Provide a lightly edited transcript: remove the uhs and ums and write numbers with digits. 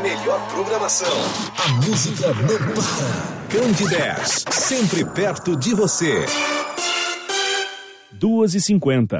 melhor programação. A música não para. Candidez, sempre perto de você. 2h50.